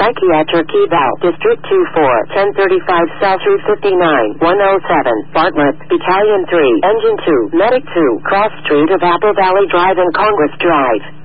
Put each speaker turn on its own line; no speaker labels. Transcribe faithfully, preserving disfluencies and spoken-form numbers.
Psychiatric Eval, District two four, ten thirty-five South Route fifty-nine, one oh seven, Bartlett, Battalion three, Engine two, Medic two, Cross Street of Apple Valley Drive and Congress Drive.